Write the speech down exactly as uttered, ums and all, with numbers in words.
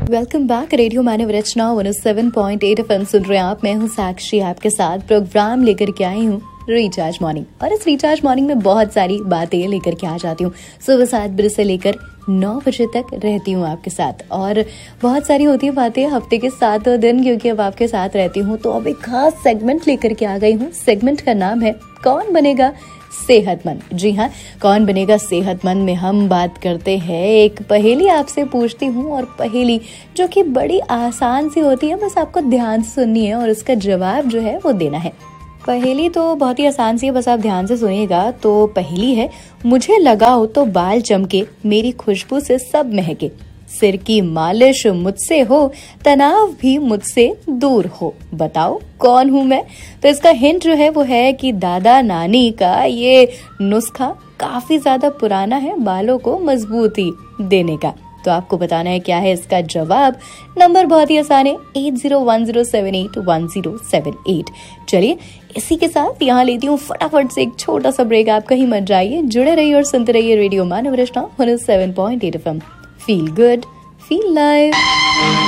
Welcome back. Radio मानव रचना one O seven point eight F M सुन रहे हैं आप। मैं हूँ साक्षी, आपके साथ प्रोग्राम लेकर के आई हूँ रिचार्ज मॉर्निंग। और इस रिचार्ज मॉर्निंग में बहुत सारी बातें लेकर के आ जाती हूँ। सुबह सात बजे से लेकर नौ बजे तक रहती हूँ आपके साथ, और बहुत सारी होती है बातें हफ्ते के सातों दिन, क्योंकि अब आपके साथ रहती हूँ तो अब एक खास सेगमेंट लेकर के आ गई हूँ। सेगमेंट का नाम है कौन बनेगा सेहतमंद। जी हाँ, कौन बनेगा सेहतमंद में हम बात करते हैं, एक पहेली आपसे पूछती हूँ, और पहेली जो कि बड़ी आसान सी होती है, बस आपको ध्यान से सुननी है और उसका जवाब जो है वो देना है। पहेली तो बहुत ही आसान सी है, बस आप ध्यान से सुनिएगा। तो पहेली है, मुझे लगाओ तो बाल चमके, मेरी खुशबू से सब महके, सिर की मालिश मुझसे हो, तनाव भी मुझसे दूर हो, बताओ कौन हूँ मैं। तो इसका हिंट जो है वो है कि दादा नानी का ये नुस्खा काफी ज्यादा पुराना है बालों को मजबूती देने का। तो आपको बताना है क्या है इसका जवाब। नंबर बहुत ही आसान है, eight zero one zero seven eight one zero seven eight. चलिए इसी के साथ यहाँ लेती हूँ फटाफट से एक छोटा सा ब्रेक। आप कहीं मत जाइए, जुड़े रहिए और सुनते रहिए रेडियो मानव रचना one O seven point eight F M. Feel good, feel live.